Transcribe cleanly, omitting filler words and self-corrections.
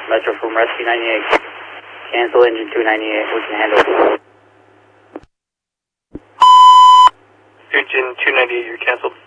Metro from Rescue 98. Cancel engine 298. We can handle it. Engine 298, you're canceled.